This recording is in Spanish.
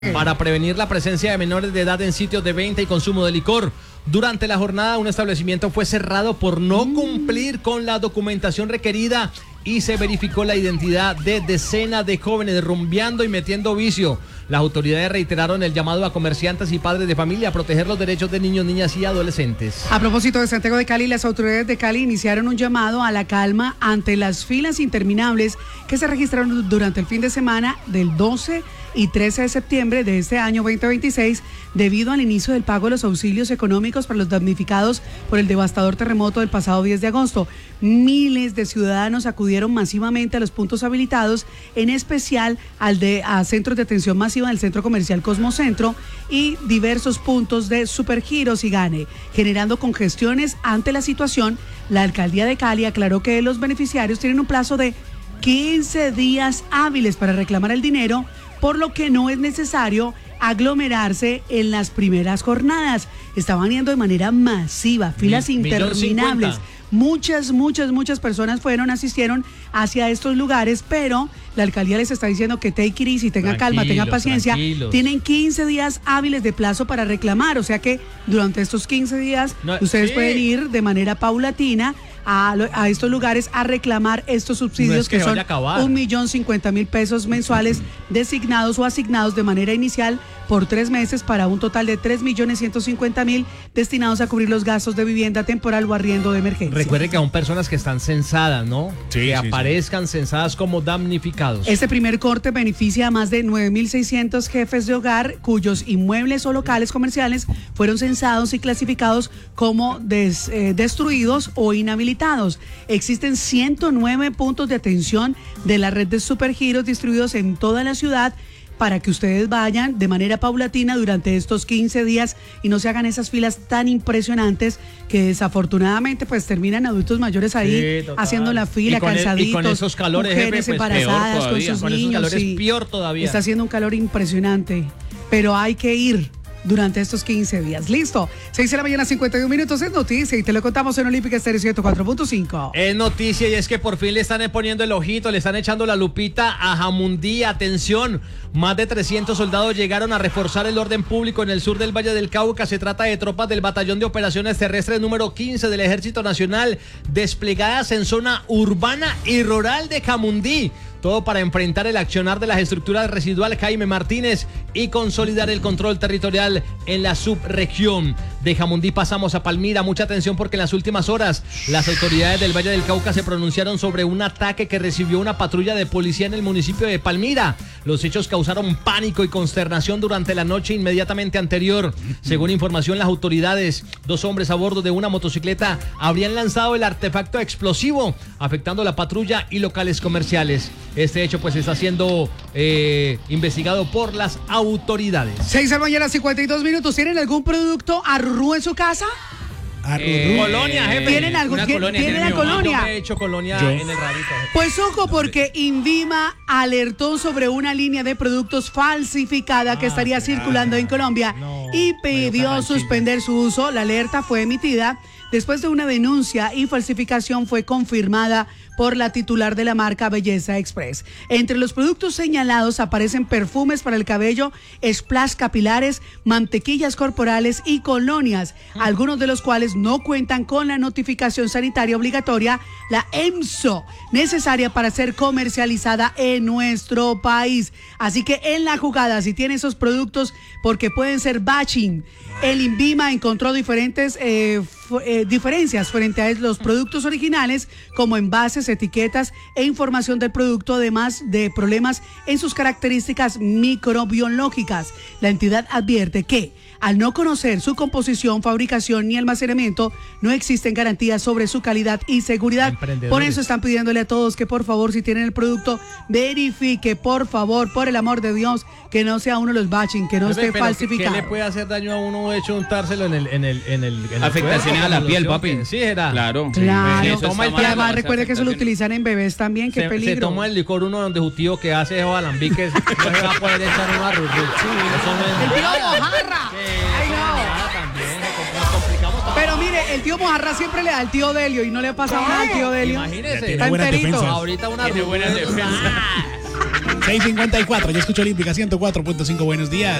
para prevenir la presencia de menores de edad en sitios de venta y consumo de licor. Durante la jornada, un establecimiento fue cerrado por no cumplir con la documentación requerida y se verificó la identidad de decenas de jóvenes rumbeando y metiendo vicio. Las autoridades reiteraron el llamado a comerciantes y padres de familia a proteger los derechos de niños, niñas y adolescentes. A propósito de Santiago de Cali, las autoridades de Cali iniciaron un llamado a la calma ante las filas interminables que se registraron durante el fin de semana del 12 y 13 de septiembre de este año 2026 debido al inicio del pago de los auxilios económicos para los damnificados por el devastador terremoto del pasado 10 de agosto. Miles de ciudadanos acudieron masivamente a los puntos habilitados, en especial a centros de atención masiva del Centro Comercial Cosmocentro y diversos puntos de Supergiros y Gane, generando congestiones. Ante la situación, la alcaldía de Cali aclaró que los beneficiarios tienen un plazo de 15 días hábiles para reclamar el dinero, por lo que no es necesario aglomerarse en las primeras jornadas. Estaban yendo de manera masiva, filas interminables. Muchas personas asistieron hacia estos lugares, pero la alcaldía les está diciendo que take it easy, tenga calma, tenga paciencia. Tienen 15 días hábiles de plazo para reclamar, o sea que durante estos 15 días ustedes pueden ir de manera paulatina a estos lugares a reclamar estos subsidios que son 1.050.000 pesos mensuales designados o asignados de manera inicial por 3 meses para un total de 3.150.000 destinados a cubrir los gastos de vivienda temporal o arriendo de emergencia. Recuerde que aún personas que están censadas, ¿no? Que aparezcan censadas como damnificados. Este primer corte beneficia a más de 9.600 jefes de hogar cuyos inmuebles o locales comerciales fueron censados y clasificados como destruidos o inhabilitados. Existen 109 puntos de atención de la red de Supergiros distribuidos en toda la ciudad para que ustedes vayan de manera paulatina durante estos 15 días y no se hagan esas filas tan impresionantes que desafortunadamente pues terminan adultos mayores ahí haciendo la fila, cansaditos, y con esos calores, mujeres embarazadas con sus niños. Esos calores, peor todavía. Está haciendo un calor impresionante, pero hay que ir durante estos 15 días. Listo. 6 de la mañana, 51 minutos, es noticia y te lo contamos en Olímpica Estéreo 104.5. Es noticia y es que por fin le están poniendo el ojito, le están echando la lupita a Jamundí. Atención, más de 300 soldados llegaron a reforzar el orden público en el sur del Valle del Cauca. Se trata de tropas del Batallón de Operaciones Terrestres número 15 del Ejército Nacional, desplegadas en zona urbana y rural de Jamundí. Todo para enfrentar el accionar de las estructuras residuales Jaime Martínez y consolidar el control territorial en la subregión. De Jamundí pasamos a Palmira. Mucha atención porque en las últimas horas las autoridades del Valle del Cauca se pronunciaron sobre un ataque que recibió una patrulla de policía en el municipio de Palmira. Los hechos causaron pánico y consternación durante la noche inmediatamente anterior. Según información, las autoridades, 2 hombres a bordo de una motocicleta habrían lanzado el artefacto explosivo, afectando la patrulla y locales comerciales. Este hecho pues está siendo investigado por las autoridades. 6 de la mañana, 52 minutos. ¿Tienen algún producto Arrurú en su casa? Colonia, jefe. ¿Tienen algo? ¿Tienen la colonia? Yo me he hecho colonia en el radito, jefe. Pues ojo, porque Invima alertó sobre una línea de productos falsificada que estaría circulando en Colombia y pidió suspender su uso. La alerta fue emitida después de una denuncia y falsificación fue confirmada por la titular de la marca Belleza Express. Entre los productos señalados aparecen perfumes para el cabello, splash capilares, mantequillas corporales y colonias, algunos de los cuales no cuentan con la notificación sanitaria obligatoria, la EMSO, necesaria para ser comercializada en nuestro país. Así que en la jugada, si tiene esos productos, porque pueden ser batching, el Invima encontró diferencias frente a los productos originales, como envases, etiquetas e información del producto, además de problemas en sus características microbiológicas. La entidad advierte que, al no conocer su composición, fabricación ni almacenamiento, no existen garantías sobre su calidad y seguridad. Por eso están pidiéndole a todos que por favor, si tienen el producto, verifique, por favor, por el amor de Dios, que no sea uno de los batching, que no esté falsificado. ¿Qué le puede hacer daño a uno hecho untárselo en el afectaciones a la piel, papi? Sí, era. Claro. Y además recuerde que eso lo utilizan en bebés también, qué peligro. Se toma el licor uno donde su tío que hace esos alambiques, no se va a poder echar uno a Rurú. El tío Mojarra. Ay, no. Pero mire, el tío Mojarra siempre le da al tío Delio y no le ha pasado nada al tío Delio. Imagínese. Está enterito. Ahorita una buena defensa. 6:54, yo escucho Olímpica 104.5, buenos días.